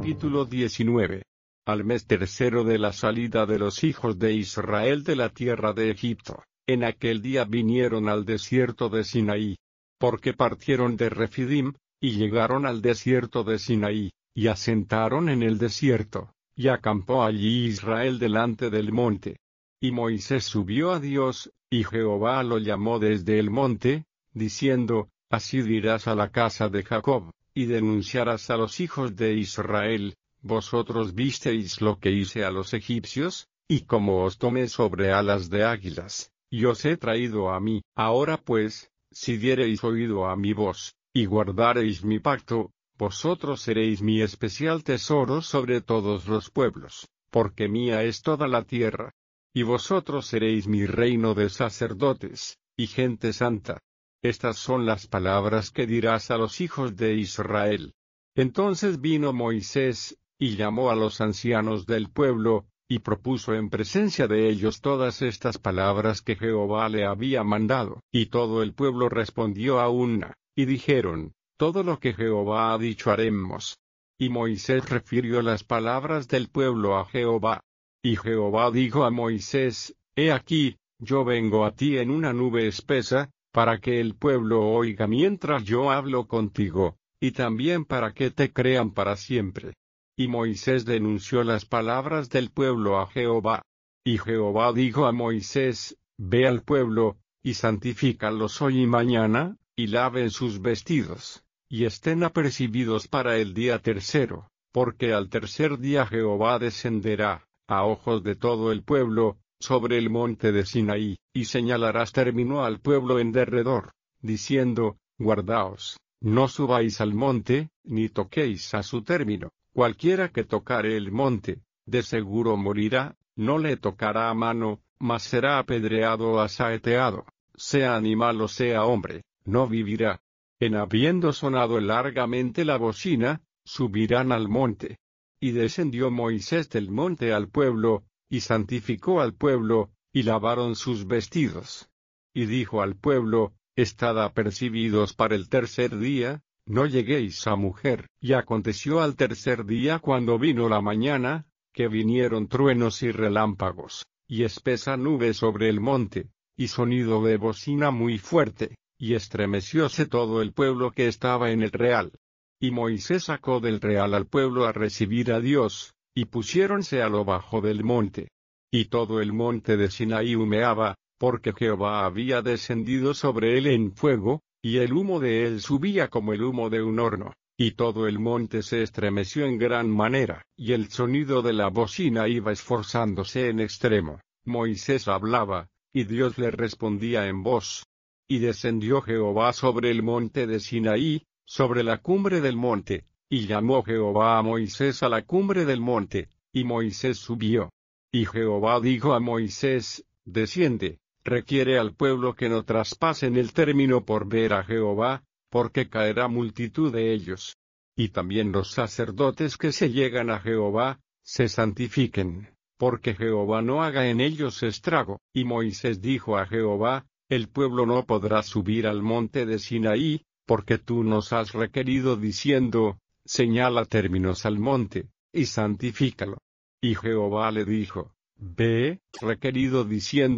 Capítulo 19. Al mes tercero de la salida de los hijos de Israel de la tierra de Egipto, en aquel día vinieron al desierto de Sinaí. Porque partieron de Refidim, y llegaron al desierto de Sinaí, y asentaron en el desierto, y acampó allí Israel delante del monte. Y Moisés subió a Dios, y Jehová lo llamó desde el monte, diciendo: Así dirás a la casa de Jacob, y denunciarás a los hijos de Israel: vosotros visteis lo que hice a los egipcios, y como os tomé sobre alas de águilas, y os he traído a mí. Ahora pues, si diereis oído a mi voz, y guardareis mi pacto, vosotros seréis mi especial tesoro sobre todos los pueblos, porque mía es toda la tierra. Y vosotros seréis mi reino de sacerdotes, y gente santa. Estas son las palabras que dirás a los hijos de Israel. Entonces vino Moisés, y llamó a los ancianos del pueblo, y propuso en presencia de ellos todas estas palabras que Jehová le había mandado. Y todo el pueblo respondió a una, y dijeron: todo lo que Jehová ha dicho haremos. Y Moisés refirió las palabras del pueblo a Jehová. Y Jehová dijo a Moisés: He aquí, yo vengo a ti en una nube espesa, para que el pueblo oiga mientras yo hablo contigo, y también para que te crean para siempre. Y Moisés denunció las palabras del pueblo a Jehová. Y Jehová dijo a Moisés: Ve al pueblo, y santifícalos hoy y mañana, y laven sus vestidos, y estén apercibidos para el día tercero, porque al tercer día Jehová descenderá, a ojos de todo el pueblo, sobre el monte de Sinaí, y señalarás término al pueblo en derredor, diciendo: guardaos, no subáis al monte, ni toquéis a su término. Cualquiera que tocare el monte, de seguro morirá, no le tocará a mano, mas será apedreado o asaeteado, sea animal o sea hombre, no vivirá. En habiendo sonado largamente la bocina, subirán al monte. Y descendió Moisés del monte al pueblo, y santificó al pueblo, y lavaron sus vestidos. Y dijo al pueblo: Estad apercibidos para el tercer día, no lleguéis a mujer. Y aconteció al tercer día, cuando vino la mañana, que vinieron truenos y relámpagos, y espesa nube sobre el monte, y sonido de bocina muy fuerte, y estremecióse todo el pueblo que estaba en el real. Y Moisés sacó del real al pueblo a recibir a Dios, y pusiéronse a lo bajo del monte. Y todo el monte de Sinaí humeaba, porque Jehová había descendido sobre él en fuego, y el humo de él subía como el humo de un horno, y todo el monte se estremeció en gran manera, y el sonido de la bocina iba esforzándose en extremo. Moisés hablaba, y Dios le respondía en voz. Y descendió Jehová sobre el monte de Sinaí, sobre la cumbre del monte, y llamó Jehová a Moisés a la cumbre del monte, y Moisés subió. Y Jehová dijo a Moisés: Desciende, requiere al pueblo que no traspasen el término por ver a Jehová, porque caerá multitud de ellos. Y también los sacerdotes que se llegan a Jehová, se santifiquen, porque Jehová no haga en ellos estrago. Y Moisés dijo a Jehová: El pueblo no podrá subir al monte de Sinaí, porque tú nos has requerido diciendo: Señala términos al monte, y santifícalo. Y Jehová le dijo: Ve, requerido diciendo: